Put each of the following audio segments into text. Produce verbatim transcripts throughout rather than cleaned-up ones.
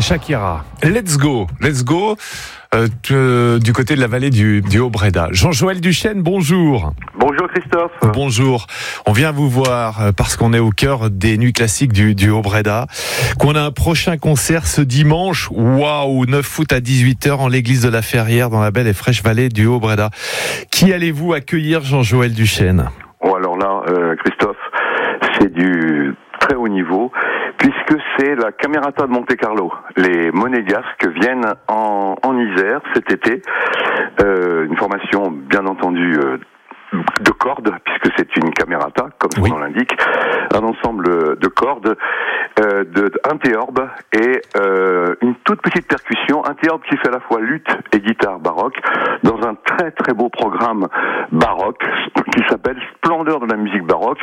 Shakira. Let's go, let's go. Euh, t- du côté de la vallée du, du Haut-Bréda. Jean-Joël Duchesne, bonjour. Bonjour Christophe. Bonjour. On vient vous voir parce qu'on est au cœur des nuits classiques du, du Haut-Bréda. Qu'on a un prochain concert ce dimanche. Waouh, neuf août à dix-huit heures en l'église de la Ferrière dans la belle et fraîche vallée du Haut-Bréda. Qui allez-vous accueillir, Jean-Joël Duchesne? Oh, alors là, euh, Christophe, c'est du très haut niveau, puisque c'est la Camerata de Monte-Carlo. Les Monégasques viennent en, en Isère cet été. Euh, une formation, bien entendu, euh, de cordes, puisque c'est une camerata, comme son nom l'indique, un ensemble de cordes, euh, de, un théorbe et euh, une toute petite percussion, un théorbe qui fait à la fois luth et guitare baroque, dans un très très beau programme baroque qui s'appelle Splendeur de la musique baroque.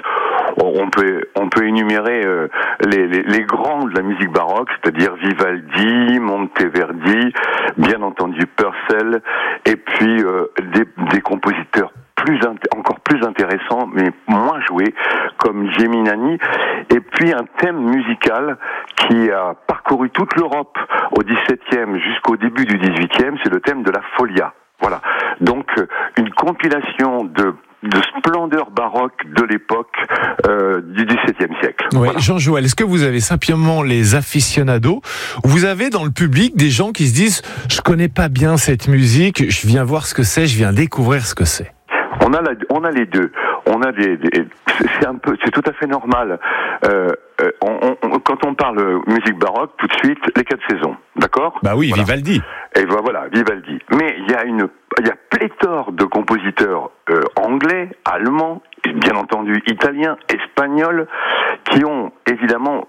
On peut on peut énumérer euh, les, les, les grands de la musique baroque, c'est-à-dire Vivaldi, Monteverdi, bien entendu Purcell, et puis euh, des, des compositeurs plus int- encore plus intéressant, mais moins joué, comme Geminani, et puis un thème musical qui a parcouru toute l'Europe au dix-septième jusqu'au début du dix-huitième, c'est le thème de la folia. Voilà. Donc, une compilation de de splendeur baroque de l'époque euh, du dix-septième siècle. Ouais, voilà. Jean-Joël, est-ce que vous avez simplement les aficionados ou vous avez dans le public des gens qui se disent « Je connais pas bien cette musique, je viens voir ce que c'est, je viens découvrir ce que c'est ». On a, la, on a les deux. On a des, des c'est un peu, c'est tout à fait normal. Euh, on, on, quand on parle musique baroque, tout de suite les quatre saisons, d'accord ? Bah oui, voilà. Vivaldi. Et ben voilà, Vivaldi. Mais il y a une, il y a pléthore de compositeurs euh, anglais, allemands, et bien entendu italiens, espagnols, qui ont évidemment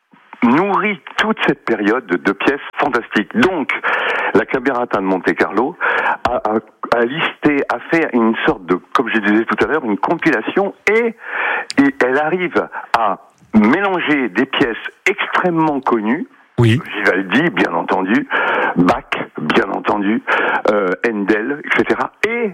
nourri toute cette période de, de pièces fantastiques. Donc, la Camerata de Monte-Carlo a, a, a listé, a fait une sorte de, comme je disais tout à l'heure, une compilation et, et elle arrive à mélanger des pièces extrêmement connues, oui. Vivaldi, bien entendu, Bach, bien entendu, euh, Handel, et cetera, et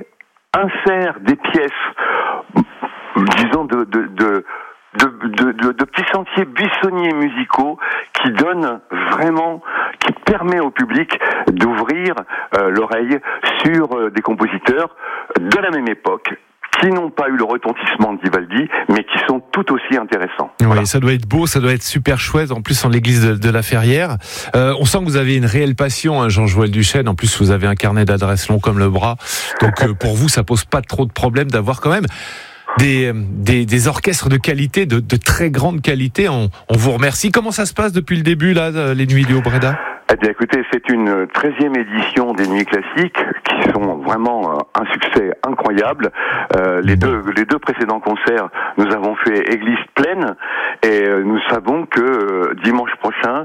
insère des pièces, disons, de... de, de De, de, de, de petits sentiers buissonniers musicaux qui donnent vraiment, qui permet au public d'ouvrir euh, l'oreille sur euh, des compositeurs de la même époque, qui n'ont pas eu le retentissement de Vivaldi, mais qui sont tout aussi intéressants. Oui, voilà. Ça doit être beau, ça doit être super chouette, en plus en l'église de, de la Ferrière. Euh, on sent que vous avez une réelle passion, hein, Jean-Joël Duchesne, en plus vous avez un carnet d'adresses long comme le bras, donc euh, pour vous ça pose pas trop de problème d'avoir quand même Des, des, des orchestres de qualité, de, de très grande qualité. On, on vous remercie. Comment ça se passe depuis le début, là, les Nuits du Haut-Bréda ? Eh bien, écoutez, c'est une treizième édition des Nuits classiques qui sont vraiment un succès incroyable. Euh, les deux, les deux précédents concerts, nous avons fait église pleine et nous savons que euh, dimanche prochain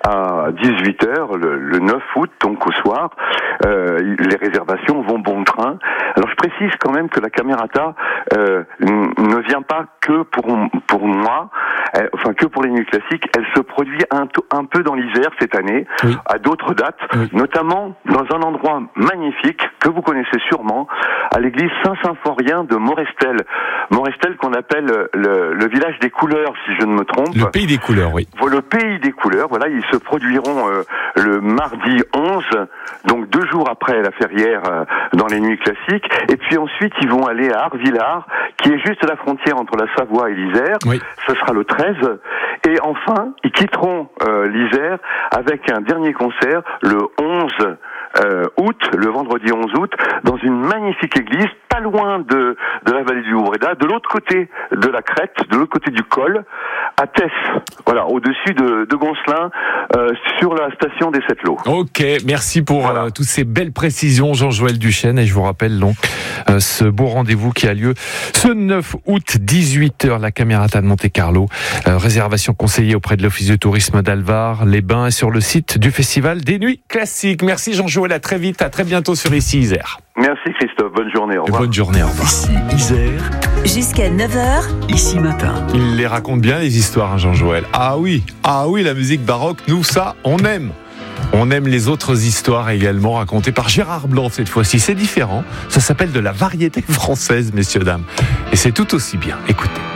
à dix-huit heures, le, le neuf août, donc au soir, euh, les réservations vont bon train. Alors, je précise quand même que la Camerata euh, n- ne vient pas que pour pour moi, elle, enfin que pour les Nuits classiques. Elle se produit un, un peu dans l'Isère cette année. Oui. À d'autres dates, oui. Notamment dans un endroit magnifique que vous connaissez sûrement, à l'église Saint-Symphorien de Morestel. Morestel qu'on appelle le, le village des couleurs, si je ne me trompe. Le pays des couleurs, oui. Le pays des couleurs, voilà, ils se produiront euh, le mardi onze, donc deux jours après la Ferrière euh, dans les Nuits classiques, et puis ensuite ils vont aller à Arvillard, qui est juste à la frontière entre la Savoie et l'Isère. Oui. Ce sera le treize, et enfin ils quitteront euh, l'Isère avec un dernier concert le onze euh, août, le vendredi onze août, dans une magnifique église, pas loin de, de la vallée du Haut-Bréda, de l'autre côté de la crête, de l'autre côté du col, à Tess, voilà, au-dessus de, de Goncelin, euh, sur la station des Sept-Lots. Ok, merci pour voilà. euh, toutes ces belles précisions, Jean-Joël Duchesne, et je vous rappelle donc euh, ce beau rendez-vous qui a lieu ce neuf août, dix-huit heures, la Camerata de Monte-Carlo. Euh, réservation conseillée auprès de l'Office de tourisme d'Alvar, les Bains, et sur le site du Festival des Nuits classiques. Merci Jean-Joël, à très vite, à très bientôt sur Ici Isère. Merci Christophe, bonne journée, au revoir. Bonne journée, au revoir. Ici Isère. Jusqu'à neuf heures. Ici Matin. Il les raconte bien les histoires, hein, Jean-Joël. Ah oui, ah oui, la musique baroque, nous ça, on aime. On aime les autres histoires également racontées par Gérard Blanc cette fois-ci. C'est différent, ça s'appelle de la variété française, messieurs, dames. Et c'est tout aussi bien, écoutez.